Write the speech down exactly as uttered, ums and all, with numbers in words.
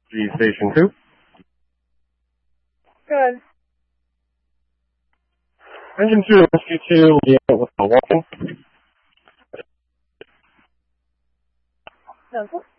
G Station two. Good. Engine two, Rescue two, yeah, with the walking. Does it?